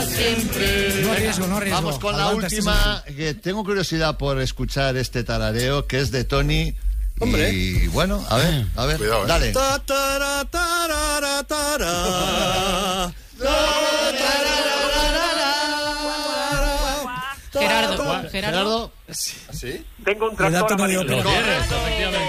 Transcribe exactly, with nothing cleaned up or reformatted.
siempre. No arriesgo, no arriesgo. Vamos con la Aguanta, última, que tengo curiosidad por escuchar este tarareo, que es de Tony. Hombre. Y bueno, a ver, a ver, Cuidado, eh. dale. Ta, tara, tarara, tara. Gerardo, Gerardo. Gerardo. ¿Sí? Vengo un Le da tractor tono de amarillo. ópera. Correcto, efectivamente.